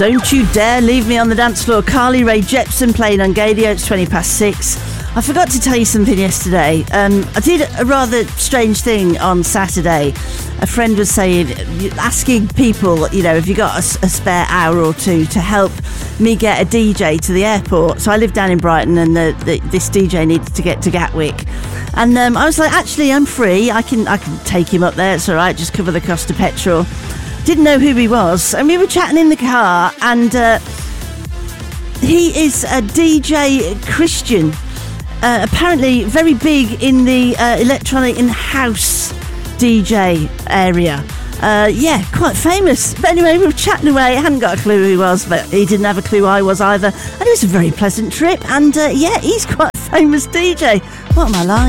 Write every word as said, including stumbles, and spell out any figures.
Don't You Dare Leave Me on the Dance Floor. Carly Rae Jepsen playing on Gadio. It's twenty past six. I forgot to tell you something yesterday. Um, I did a rather strange thing on Saturday. A friend was saying, asking people, you know, have you got a, a spare hour or two to help me get a D J to the airport? So I live down in Brighton, and the, the, this D J needed to get to Gatwick. And um, I was like, actually, I'm free. I can I can take him up there. It's all right. Just cover the cost of petrol. Didn't know who he was, and we were chatting in the car, and uh, he is a D J Christian, uh, apparently very big in the uh, electronic and house D J area. Uh, yeah, quite famous. But anyway, we were chatting away. I hadn't got a clue who he was, but he didn't have a clue I was either. And it was a very pleasant trip, and uh, yeah, he's quite a famous D J. What am I lying?